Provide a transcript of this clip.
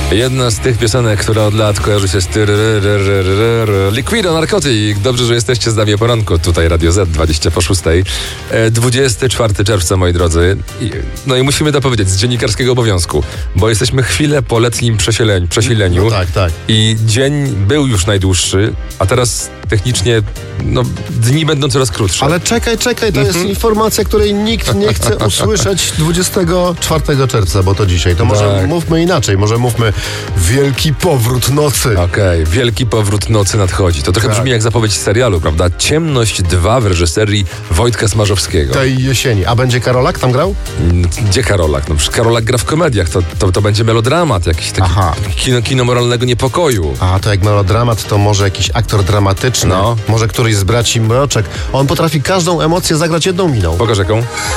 Jedna z tych piosenek, która od lat kojarzy się z Liquido Narcotic. Dobrze, że jesteście z nami o poranku. Tutaj Radio Z, 20 po 6. 24 czerwca, moi drodzy. No i musimy to powiedzieć z dziennikarskiego obowiązku, bo jesteśmy chwilę po letnim przesileniu. No tak. I dzień był już najdłuższy, a teraz technicznie dni będą coraz krótsze. Ale czekaj, to jest informacja, której nikt nie chce usłyszeć 24 czerwca, bo to dzisiaj. To może mówmy inaczej, może mówmy Wielki Powrót Nocy. Okej, Wielki Powrót Nocy nadchodzi. To trochę brzmi jak zapowiedź serialu, prawda? Ciemność 2 w reżyserii Wojtka Smarzowskiego. Tej jesieni. A będzie Karolak tam grał? Gdzie Karolak? No przecież Karolak gra w komediach. To będzie melodramat, jakiś taki kino moralnego niepokoju. A to jak melodramat, to może jakiś aktor dramatyczny. Może któryś z braci Mroczek. On potrafi każdą emocję zagrać jedną miną. Pokaż jaką?